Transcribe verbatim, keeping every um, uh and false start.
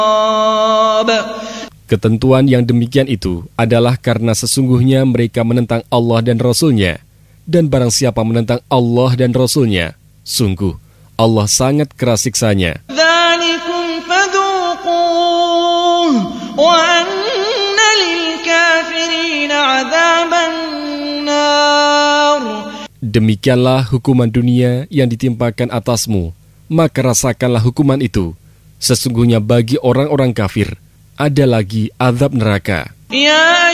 Ketentuan yang demikian itu adalah karena sesungguhnya mereka menentang Allah dan Rasul-Nya. Dan barang siapa menentang Allah dan Rasul-Nya, sungguh Allah sangat keras siksanya. Demikianlah hukuman dunia yang ditimpakan atasmu, maka rasakanlah hukuman itu. Sesungguhnya bagi orang-orang kafir ada lagi azab neraka.